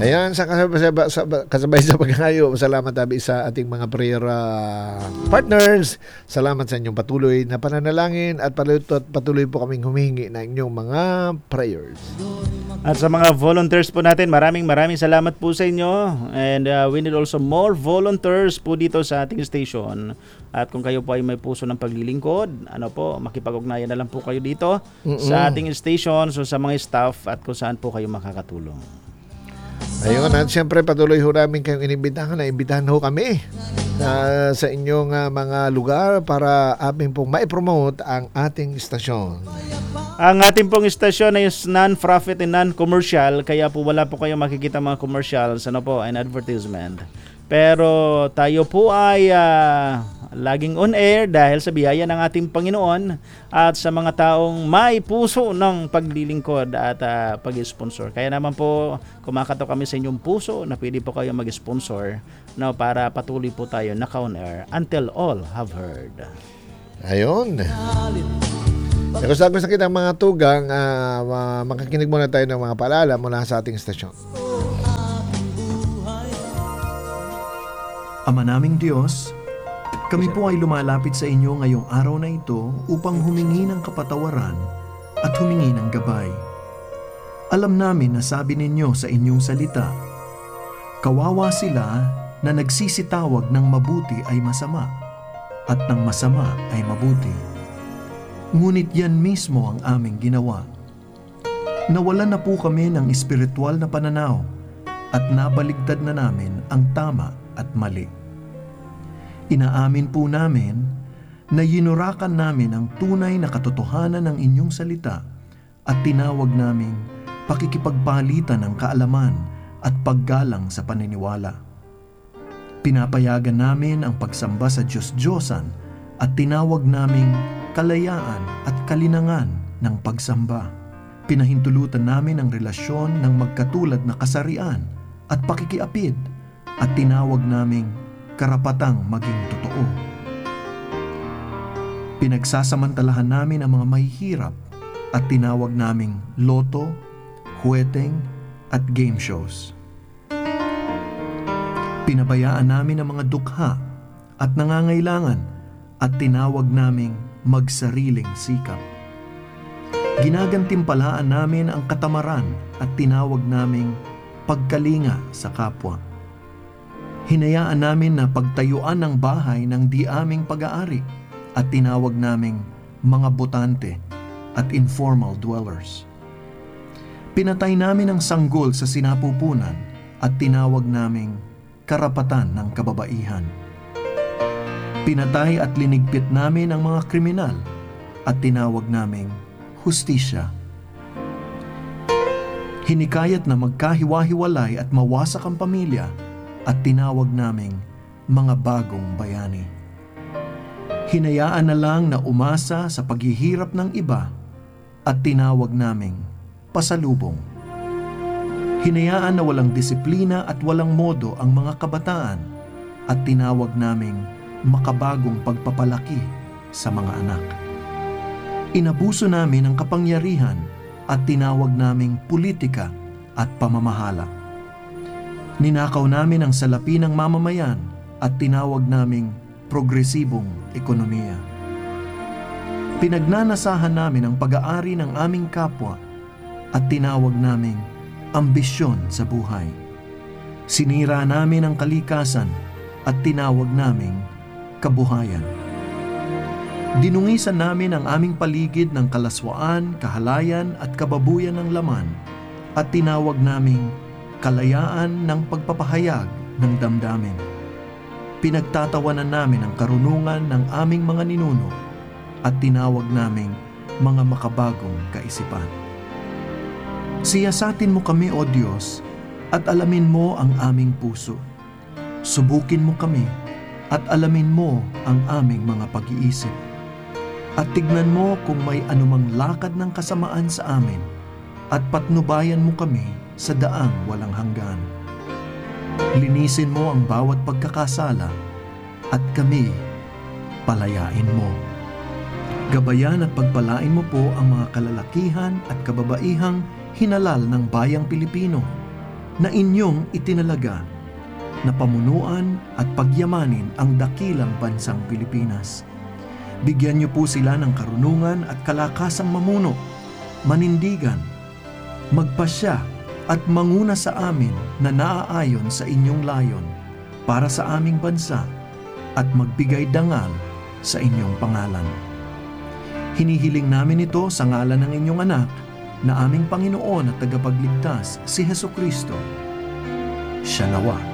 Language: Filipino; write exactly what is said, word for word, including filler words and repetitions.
Ayan, sa kasabay sa, kasabay sa paghahayo, salamat tabi sa ating mga prayer uh, partners. Salamat sa inyong patuloy na pananalangin at patuloy po kaming humihingi na inyong mga prayers. At sa mga volunteers po natin, maraming maraming salamat po sa inyo. And uh, we need also more volunteers po dito sa ating station. At kung kayo po ay may puso ng paglilingkod, ano po, makipag-ugnayan na lang po kayo dito Mm-mm. sa ating station, so sa mga staff at kung saan po kayo makakatulong. Ayun, at siyempre patuloy ho namin kayong inimbitahan na imbitahan ho kami uh, sa inyong uh, mga lugar para aming pong ma-promote ang ating istasyon. Ang ating pong istasyon ay non-profit and non-commercial, kaya po wala po kayong makikita mga commercials, ano po, and advertisement. Pero tayo po ay uh, laging on air dahil sa biyaya ng ating Panginoon at sa mga taong may puso ng paglilingkod at uh, pag-sponsor. Kaya naman po kumakato kami sa inyong puso na pwede po kayo mag-sponsor, no, para patuloy po tayo naka-on air until all have heard. Ayun. Gusto gusto kitang mga tugang, uh, makakinig muna tayo ng mga paalala mula sa ating istasyon. Ama naming Diyos, kami po ay lumalapit sa inyo ngayong araw na ito upang humingi ng kapatawaran at humingi ng gabay. Alam namin na sabi ninyo sa inyong salita, kawawa sila na nagsisitawag ng mabuti ay masama at ng masama ay mabuti. Ngunit yan mismo ang aming ginawa. Nawalan na po kami ng espiritual na pananaw at nabaligtad na namin ang tama at mali. Inaamin po namin na yinurakan namin ang tunay na katotohanan ng inyong salita at tinawag naming pakikipagpalitan ng kaalaman at paggalang sa paniniwala. Pinapayagan namin ang pagsamba sa Diyos-Diyosan at tinawag naming kalayaan at kalinangan ng pagsamba. Pinahintulutan namin ang relasyon ng magkatulad na kasarian at pakikiapid at tinawag naming karapatang maging totoo. Pinagsasamantalahan namin ang mga mahihirap at tinawag naming loto, huweteng at game shows. Pinabayaan namin ang mga dukha at nangangailangan at tinawag naming magsariling sikap. Ginagantimpalaan namin ang katamaran at tinawag naming pagkalinga sa kapwa. Hinayaan namin na pagtayuan ng bahay ng di aming pag-aari at tinawag naming mga botante at informal dwellers. Pinatay namin ang sanggol sa sinapupunan at tinawag naming karapatan ng kababaihan. Pinatay at linigpit namin ang mga kriminal at tinawag naming hustisya. Hinikayat na magkahiwa-hiwalay at mawasak ang pamilya at tinawag naming mga bagong bayani. Hinayaan na lang na umasa sa paghihirap ng iba at tinawag naming pasalubong. Hinayaan na walang disiplina at walang modo ang mga kabataan at tinawag naming makabagong pagpapalaki sa mga anak. Inabuso namin ang kapangyarihan at tinawag naming politika at pamamahala. Ninakaw namin ang salapi ng mamamayan at tinawag naming progresibong ekonomiya. Pinagnanasahan namin ang pag-aari ng aming kapwa at tinawag naming ambisyon sa buhay. Sinira namin ang kalikasan at tinawag naming kabuhayan. Dinungisan namin ang aming paligid ng kalaswaan, kahalayan at kababuyan ng laman at tinawag naming kalayaan ng pagpapahayag ng damdamin. Pinagtatawanan namin ang karunungan ng aming mga ninuno at tinawag naming mga makabagong kaisipan. Siyasatin mo kami, O Diyos, at alamin mo ang aming puso. Subukin mo kami at alamin mo ang aming mga pag-iisip. At tignan mo kung may anumang lakad ng kasamaan sa amin at patnubayan mo kami sa daang walang hanggan. Linisin mo ang bawat pagkakasala at kami palayain mo. Gabayan at pagpalain mo po ang mga kalalakihan at kababaihang hinalal ng bayang Pilipino na inyong itinalaga na pamunuan at pagyamanin ang dakilang bansang Pilipinas. Bigyan niyo po sila ng karunungan at kalakasang mamuno, manindigan, magpasya at manguna sa amin na naaayon sa inyong layon para sa aming bansa at magbigay dangal sa inyong pangalan. Hinihiling namin ito sa ngalan ng inyong anak na aming Panginoon at tagapagligtas, si Hesukristo. Siya nawa